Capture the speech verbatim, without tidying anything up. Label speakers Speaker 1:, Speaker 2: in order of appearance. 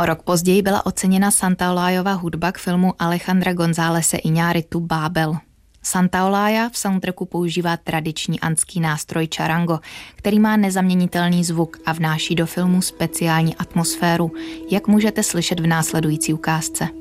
Speaker 1: O rok později byla oceněna Santaolallova hudba k filmu Alejandra Gonzálese Iñárritu Bábel. Santaolalla v soundtracku používá tradiční andský nástroj charango, který má nezaměnitelný zvuk a vnáší do filmu speciální atmosféru, jak můžete slyšet v následující ukázce.